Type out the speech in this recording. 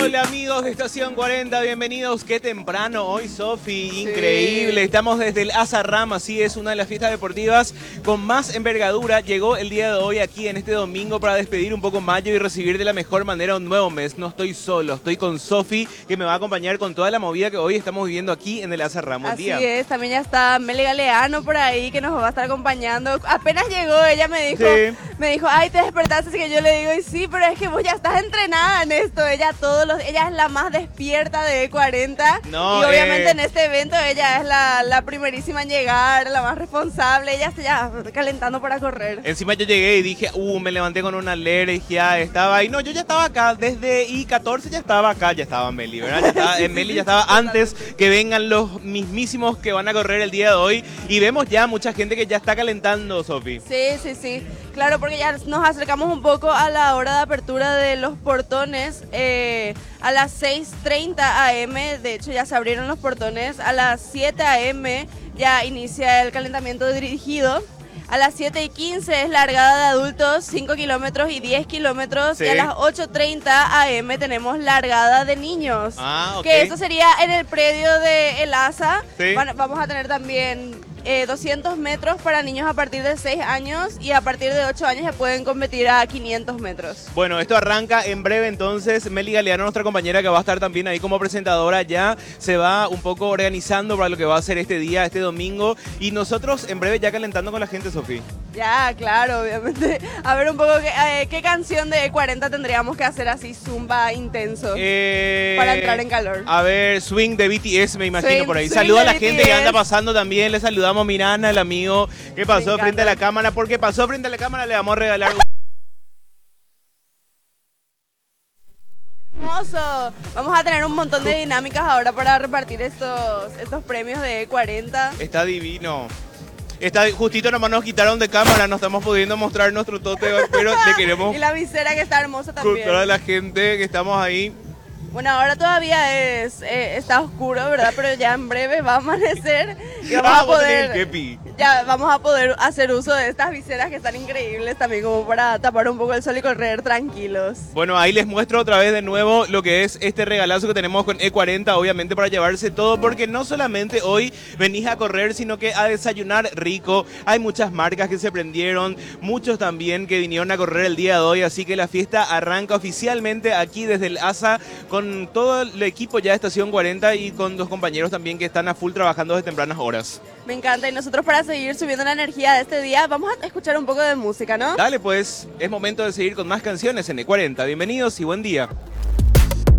Hola amigos de Estación 40, bienvenidos. Qué temprano hoy, Sofi, increíble. Estamos desde el Azarrama, así es, una de las fiestas deportivas con más envergadura. Llegó el día de hoy aquí en este domingo para despedir un poco mayo y recibir de la mejor manera un nuevo mes. No estoy solo, estoy con Sofi, que me va a acompañar con toda la movida que hoy estamos viviendo aquí en el Azarrama. Así es, también ya está Meli Galeano por ahí que nos va a estar acompañando. Apenas llegó, ella me dijo, ay, te despertaste, así que yo le digo, y sí, pero es que vos ya estás entrenada en esto. Ella es la más despierta de E40 y obviamente en este evento ella es la primerísima en llegar, la más responsable. Ella está ya calentando para correr. Encima yo llegué y dije, me levanté con una alergia, estaba ahí. No, yo ya estaba acá, desde I-14 ya estaba acá, ya estaba Meli, ¿verdad? Meli ya estaba antes que vengan los mismísimos que van a correr el día de hoy. Y vemos ya mucha gente que ya está calentando, Sofi. Sí. Claro, porque ya nos acercamos un poco a la hora de apertura de los portones. A las 6:30 am, de hecho ya se abrieron los portones. A las 7 am ya inicia el calentamiento dirigido. A las 7:15 es largada de adultos, 5 kilómetros y 10 kilómetros. Sí. Y a las 8:30 am tenemos largada de niños. Que eso sería en el predio de El Asa. Sí. Vamos a tener también 200 metros para niños a partir de 6 años y a partir de 8 años ya pueden competir a 500 metros. Bueno, esto arranca en breve entonces. Meli Galeano, nuestra compañera que va a estar también ahí como presentadora, ya se va un poco organizando para lo que va a ser este día, este domingo. Y nosotros en breve ya calentando con la gente, Sofi. Ya, claro, obviamente. A ver un poco qué canción de E40 tendríamos que hacer así, zumba intenso, para entrar en calor. A ver, swing de BTS me imagino por ahí. Saluda a la gente que anda pasando también, le saludamos a Mirana, el amigo que pasó frente a la cámara, porque pasó frente a la cámara, le vamos a regalar hermoso. Vamos a tener un montón de dinámicas ahora para repartir estos premios de E40. Está divino. Justito nomás nos quitaron de cámara, no estamos pudiendo mostrar nuestro tote, pero le queremos... Y la visera que está hermosa también. Toda la gente que estamos ahí. Bueno, ahora todavía está oscuro, ¿verdad? Pero ya en breve va a amanecer y vamos a poder hacer uso de estas viseras que están increíbles también, como para tapar un poco el sol y correr tranquilos. Bueno, ahí les muestro otra vez de nuevo lo que es este regalazo que tenemos con E40, obviamente para llevarse todo, porque no solamente hoy venís a correr, sino que a desayunar rico. Hay muchas marcas que se prendieron, muchos también que vinieron a correr el día de hoy, así que la fiesta arranca oficialmente aquí desde el ASA con todo el equipo ya de Estación 40 y con dos compañeros también que están a full trabajando desde tempranas horas. Me encanta, y nosotros para seguir subiendo la energía de este día vamos a escuchar un poco de música, ¿no? Dale pues, es momento de seguir con más canciones en E40. Bienvenidos y buen día.